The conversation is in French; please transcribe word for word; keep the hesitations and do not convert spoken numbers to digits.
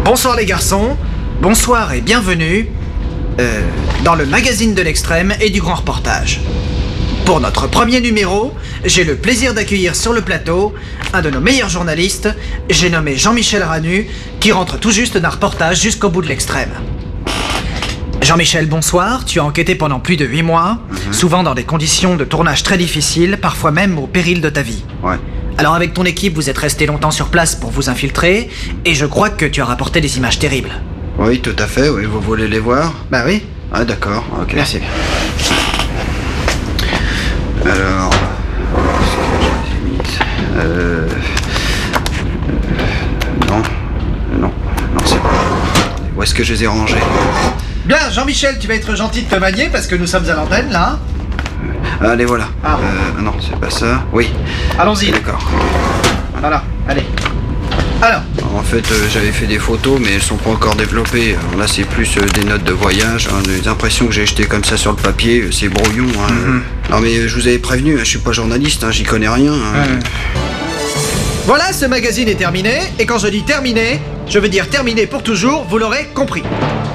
Bonsoir les garçons, bonsoir et bienvenue euh, dans le magazine de l'extrême et du grand reportage. Pour notre premier numéro, j'ai le plaisir d'accueillir sur le plateau un de nos meilleurs journalistes, j'ai nommé Jean-Michel Ranu, qui rentre tout juste d'un reportage jusqu'au bout de l'extrême. Jean-Michel, bonsoir, tu as enquêté pendant plus de huit mois, mmh. souvent dans des conditions de tournage très difficiles, parfois même au péril de ta vie. Ouais. Alors avec ton équipe, vous êtes resté longtemps sur place pour vous infiltrer, et je crois que tu as rapporté des images terribles. Oui, tout à fait, oui, vous voulez les voir? Bah oui. Ah d'accord, ok. Merci bien. Alors... Euh... Non, non, non, c'est pas... Où est-ce que je les ai rangés? Bien, Jean-Michel, tu vas être gentil de te manier parce que nous sommes à l'antenne, là. Euh, allez, voilà. Ah. Euh, non, c'est pas ça. Oui. Allons-y. D'accord. Voilà, allez. Alors, Alors, en fait, euh, j'avais fait des photos, mais elles sont pas encore développées. Alors là, c'est plus euh, des notes de voyage, hein, des impressions que j'ai jetées comme ça sur le papier. C'est brouillon. Hein. Mm-hmm. Non, mais euh, je vous avais prévenu, je suis pas journaliste, hein, j'y connais rien. Hein. Mm. Voilà, ce magazine est terminé, et quand je dis terminé, je veux dire terminé pour toujours, vous l'aurez compris.